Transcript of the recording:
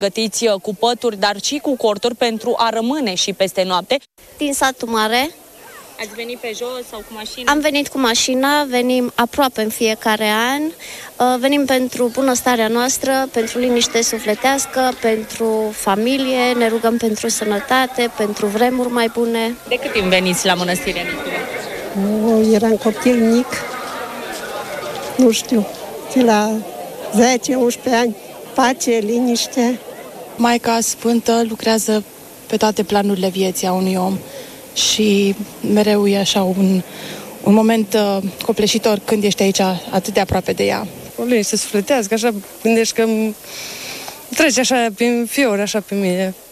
Gătiți cu pături, dar și cu corturi pentru a rămâne și peste noapte. Din satul mare. Ați venit pe jos sau cu mașina? Am venit cu mașina, venim aproape în fiecare an. Venim pentru bunăstarea noastră, pentru liniște sufletească, pentru familie, ne rugăm pentru sănătate, pentru vremuri mai bune. De cât timp veniți la Mănăstirea Nicule? Eram copil mic, nu știu, de la 10-11 ani. Pace, liniște. Maica Sfântă lucrează pe toate planurile vieții a unui om și mereu e așa un moment copleșitor când ești aici atât de aproape de ea. O liniște sufletească, așa gândești că trece așa prin fiori, așa pe mine.